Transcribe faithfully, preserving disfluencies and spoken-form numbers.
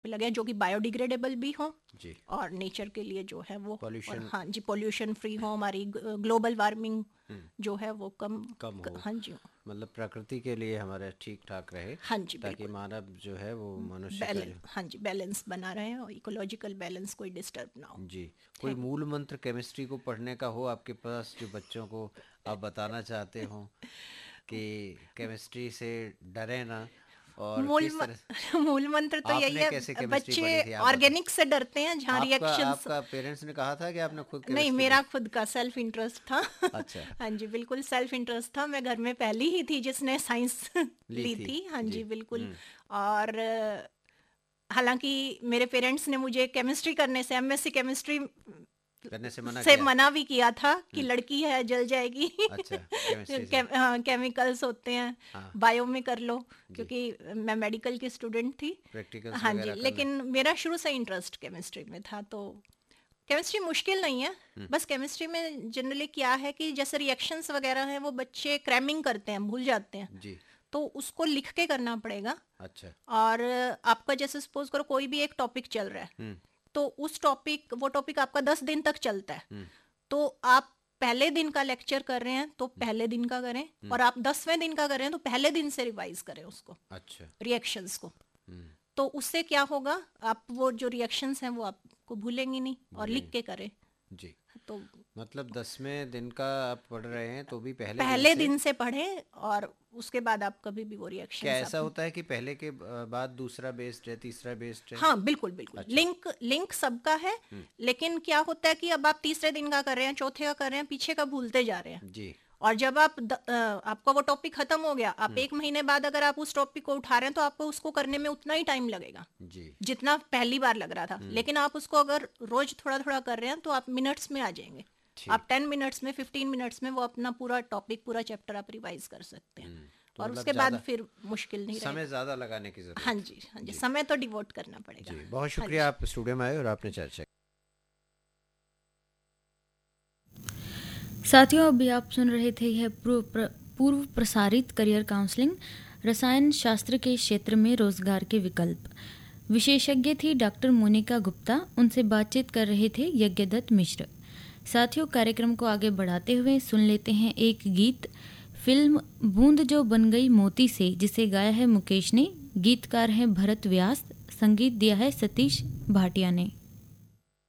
पे लगे हैं जो कि बायोडिग्रेडेबल भी हो जी। और नेचर के लिए जो है वो Pollution- और हाँ जी पोल्यूशन फ्री हो, हमारी ग्लोबल वार्मिंग जो है वो कम कम हो, हाँ जी मतलब प्रकृति के लिए हमारे ठीक ठाक रहे, हाँ जी ताकि बिल्कुल मानव जो है वो मनुष्य का बैलेंस जो हाँ जी बैलेंस बना रहे और इकोलॉजिकल बैलेंस कोई डिस्टर्ब ना हो। जी। कोई मूल मंत्र केमिस्ट्री को पढ़ने का हो आपके पास जो बच्चों को आप बताना चाहते हो कि केमिस्ट्री से डरे ना, और मूल किस तरह म, मूल मंत्र तो यही आपने है, कैसे केमिस्ट्री बच्चे पढ़ी थी आप बता। ऑर्गेनिक से डरते हैं जहाँ आपका रिएक्शंस। आपका पेरेंट्स ने कहा था कि आपने खुद नहीं, केमिस्ट्री मेरा पढ़ी? खुद का सेल्फ इंटरेस्ट था। अच्छा। हाँ जी बिल्कुल सेल्फ इंटरेस्ट था, मैं घर में पहली ही थी जिसने साइंस ली ली थी थी। हाँ जी। जी बिल्कुल। हम्म। और अ, हालांकि मेरे पेरेंट्स ने मुझे केमिस्ट्री करने से एमएससी केमिस्ट्री करने से मना से किया? मना भी किया था कि हम्म। लड़की है जल जाएगी। अच्छा, केमिस्ट्री से। केम, हाँ, केमिकल्स होते हैं, हाँ बायो में कर लो, जी। क्योंकि मैं मेडिकल की स्टूडेंट थी। प्रैक्टिकल्स हाँ जी, वगैरह करना। लेकिन मेरा शुरू से इंटरेस्ट केमिस्ट्री में था। तो केमिस्ट्री मुश्किल नहीं है, बस केमिस्ट्री में जनरली क्या है कि जैसे रिएक्शंस वगैरह हैं वो बच्चे क्रैमिंग करते हैं, भूल जाते हैं, जी। तो उसको लिख के करना पड़ेगा। अच्छा। और आपका जैसे सपोज करो कोई भी एक टॉपिक चल रहा है, हम्म। तो उस टॉपिक वो टॉपिक आपका दस दिन तक चलता है, हम्म। तो आप पहले दिन का लेक्चर कर रहे हैं तो पहले दिन का करें, और आप दसवें दिन का कर रहे हैं तो पहले दिन से रिवाइज करें उसको, अच्छा। रिएक्शंस को। हम्म। तो उससे क्या होगा, आप वो जो रिएक्शंस हैं वो आपको भूलेंगे नहीं, और लिख भूलेंगे। के करें। जी। तो मतलब दसवें दिन का आप पढ़ रहे हैं तो भी पहले दिन पहले से। दिन से पढ़ें, और उसके बाद आप कभी भी वो क्या रिएक्शंस ऐसा आप। होता है कि पहले के ब- बाद दूसरा बेस्ड है, तीसरा बेस्ड है? हाँ बिल्कुल बिल्कुल, अच्छा। लिंक लिंक सबका है, लेकिन क्या होता है कि अब आप तीसरे दिन का कर रहे हैं, चौथे का कर रहे हैं, पीछे का भूलते जा रहे हैं। जी। और जब आप द, अ, आपका वो टॉपिक खत्म हो गया, आप एक महीने बाद अगर आप उस टॉपिक को उठा रहे हैं तो आपको उसको करने में उतना ही टाइम लगेगा जी। जितना पहली बार लग रहा था। लेकिन आप उसको अगर रोज थोड़ा थोड़ा कर रहे हैं तो आप मिनट्स में आ जाएंगे। ठीक। आप टेन मिनट्स में, फिफ्टीन मिनट्स में वो अपना पूरा टॉपिक, पूरा चैप्टर आप रिवाइज कर सकते हैं। तो और मतलब उसके बाद ज़्यादा फिर मुश्किल नहीं समय रहेगा। ज़्यादा लगाने की हाँ ज़रूरत। जी हाँ जी, समय तो डिवोट करना पड़ेगा। जी, बहुत हाँ शुक्रिया, जी। आप स्टूडियो में आए और आपने चर्चा। साथियों, अभी आप सुन रहे थे यह पूर्व प्र, पूर्व प्रसारित करियर काउंसलिंग, रसायन शास्त्र के क्षेत्र में रोजगार के विकल्प। विशेषज्ञ थी डॉक्टर मोनिका गुप्ता, उनसे बातचीत कर रहे थे यज्ञदत्त मिश्र। साथियों, कार्यक्रम को आगे बढ़ाते हुए सुन लेते हैं एक गीत, फिल्म बूंद जो बन गई मोती से, जिसे गाया है मुकेश ने, गीतकार हैं भरत व्यास, संगीत दिया है सतीश भाटिया ने।